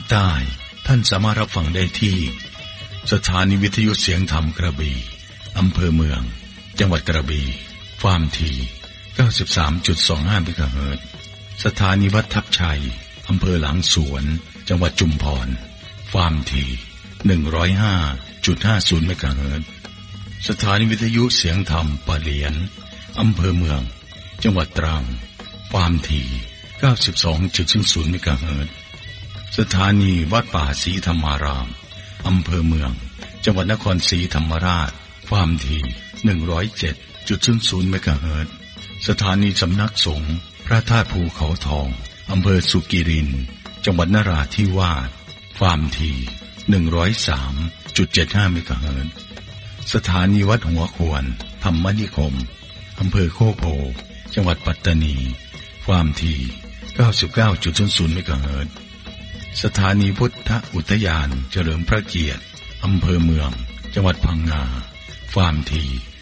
ใต้ท่านสามารถรับฟังได้ที่สถานีวิทยุเสียงธรรมกระบี่อำเภอเมืองจังหวัดกระบี่ความถี่ 93.25 เมกะเฮิรตซ์สถานีวัดทับชัยอำเภอหลังสวนจังหวัดชุมพรความถี่ 105.50 เมกะเฮิรตซ์สถานีวิทยุเสียงธรรมปะเหลียนอำเภอเมืองจังหวัดตรังความถี่ 92.00 เมกะเฮิรตซ์สถานีวัดป่าศรีธรรมารามอำเภอเมืองจังหวัดนครศรีธรรมราชความถี่ 107.00 เมกะเฮิรตซ์สถานีสำนักสงฆ์พระธาตุภูเขาทองอำเภอสุกิรินทร์จังหวัดนราธิวาสความถี่ 103.75 เมกะเฮิรตซ์สถานีวัดหัวขวนธรรมนิคมอำเภอโคกโพจังหวัดปัตตานีความถี่ 99.00 เมกะเฮิรตซ์สถานีพุทธอุทยานเฉลิมพระเกียรติอำเภอเมืองจังหวัดพังงาความถี่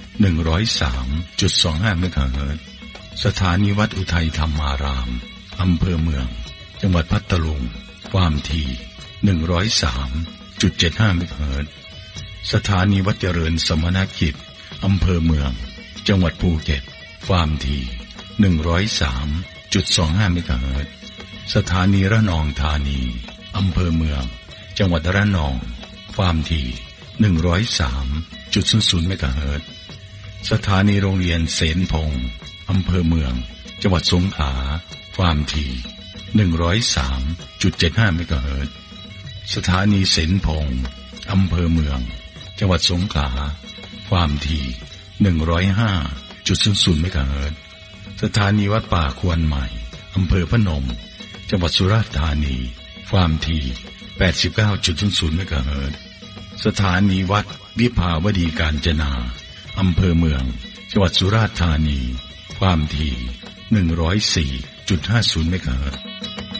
103.25 เมกะเฮิรตซ์สถานีวัดอุทัยธรรมารามอำเภอเมืองจังหวัดพัทลุงความถี่ 103.75 เมกะเฮิรตซ์สถานีวัดเจริญสมณกิจอำเภอเมืองจังหวัดภูเก็ตความถี่ 103.25 เมกะเฮิรตซ์สถานีระนองธานีอำเภอเมืองจังหวัดระนองความถี่ 103.00 เมกะเฮิรตซ์สถานีโรงเรียนเสนพงษ์อำเภอเมืองจังหวัดสงขลาความถี่ 103.75 เมกะเฮิรตซ์สถานีเสนพงษ์อำเภอเมืองจังหวัดสงขลาความถี่ 105.00 เมกะเฮิรตซ์สถานีวัดป่าควรใหม่อำเภอพนมจังหวัดสุราษฎร์ธานีความถี่ 89.00 เมกะเฮิรตซ์สถานีวัดวิภาวดีกาญจนาอำเภอเมืองจังหวัดสุราษฎร์ธานีความถี่ 104.50 เมกะเฮิรตซ์